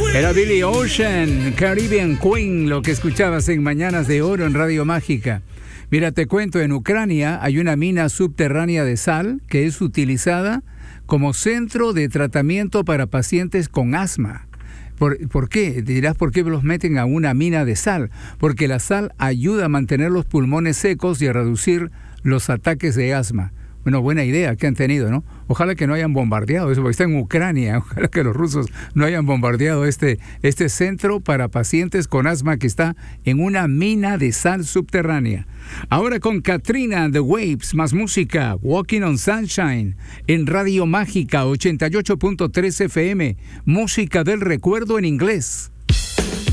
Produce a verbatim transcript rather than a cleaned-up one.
Era Billy Ocean, Caribbean Queen, lo que escuchabas en Mañanas de Oro en Radio Mágica. Mira, te cuento, en Ucrania hay una mina subterránea de sal que es utilizada como centro de tratamiento para pacientes con asma. ¿Por, ¿Por qué? Dirás, ¿por qué los meten a una mina de sal? Porque la sal ayuda a mantener los pulmones secos y a reducir los ataques de asma. Bueno, buena idea que han tenido, ¿no? Ojalá que no hayan bombardeado eso, porque está en Ucrania. Ojalá que los rusos no hayan bombardeado este, este centro para pacientes con asma que está en una mina de sal subterránea. Ahora con Katrina and the Waves, más música, Walking on Sunshine, en Radio Mágica ochenta y ocho punto tres F M, música del recuerdo en inglés.